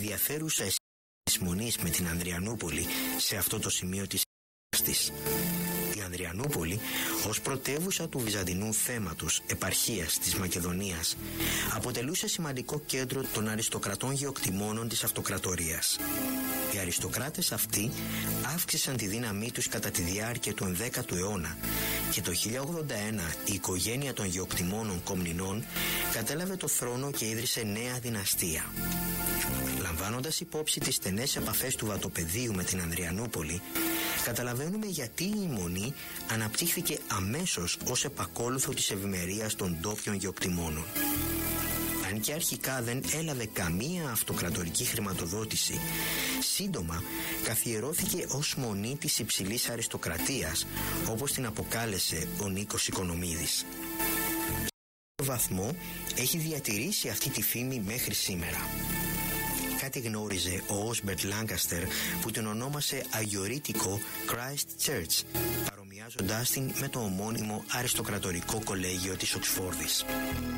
ενδιαφέρουσα μονής με την Ανδριανούπολη σε αυτό το σημείο της της. Η Ανδριανούπολη ως πρωτεύουσα του βυζαντινού θέματος επαρχίας της Μακεδονίας αποτελούσε σημαντικό κέντρο των αριστοκρατών γεωκτημόνων της αυτοκρατορίας. Οι αριστοκράτες αυτοί αύξησαν τη δύναμή τους κατά τη διάρκεια του 11ου αιώνα και το 1081 η οικογένεια των γεωκτημόνων Κομνηνών κατέλαβε το θρόνο και ίδρυσε νέα δυναστεία. Λαμβάνοντας υπόψη τις στενές επαφές του βατοπεδίου με την Ανδριανούπολη, καταλαβαίνουμε γιατί η Μονή αναπτύχθηκε αμέσως ως επακόλουθο της ευημερίας των ντόπιων γεωκτημόνων. Αν και αρχικά δεν έλαβε καμία αυτοκρατορική χρηματοδότηση, σύντομα καθιερώθηκε ως μονή της υψηλής αριστοκρατίας, όπως την αποκάλεσε ο Νίκος Οικονομίδης. Σε βαθμό έχει διατηρήσει αυτή τη φήμη μέχρι σήμερα. Κάτι γνώριζε ο Όσμπερτ Λάνκαστερ που την ονόμασε αγιορείτικο Christ Church, παρομοιάζοντάς την με το ομώνυμο αριστοκρατορικό κολέγιο της Οξφόρδης.